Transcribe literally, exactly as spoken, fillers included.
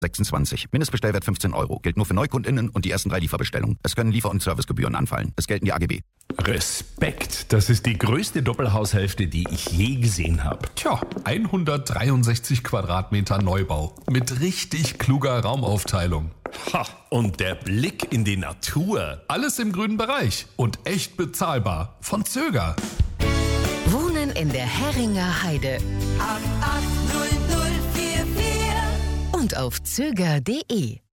sechsundzwanzig. Mindestbestellwert fünfzehn Euro. Gilt nur für NeukundInnen und die ersten drei Lieferbestellungen. Es können Liefer- und Servicegebühren anfallen. Es gelten die A G B. Respekt, das ist die größte Doppelhaushälfte, die ich je gesehen habe. Tja, hundertdreiundsechzig Quadratmeter Neubau mit richtig kluger Raumaufteilung. Ha, und der Blick in die Natur. Alles im grünen Bereich und echt bezahlbar. Von Zöger. Wohnen in der Herringer Heide. acht acht null null vier vier Und auf zöger punkt de.